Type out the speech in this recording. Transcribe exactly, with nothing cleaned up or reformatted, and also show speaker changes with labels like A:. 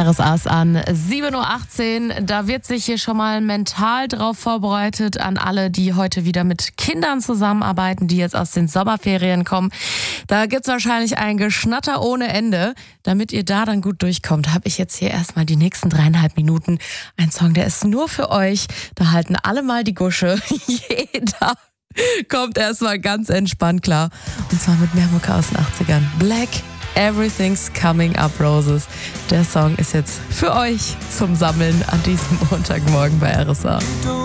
A: R S A ist an sieben Uhr achtzehn. Da wird sich hier schon mal mental drauf vorbereitet an alle, die heute wieder mit Kindern zusammenarbeiten, die jetzt aus den Sommerferien kommen. Da gibt's wahrscheinlich ein Geschnatter ohne Ende. Damit ihr da dann gut durchkommt, habe ich jetzt hier erstmal die nächsten dreieinhalb Minuten einen Song, der ist nur für euch. Da halten alle mal die Gusche. Jeder kommt erstmal ganz entspannt klar. Und zwar mit mehr Mucke aus den achtzigern. Black, Everything's Coming Up Roses. Der Song ist jetzt für euch zum Sammeln an diesem Montagmorgen bei R S A.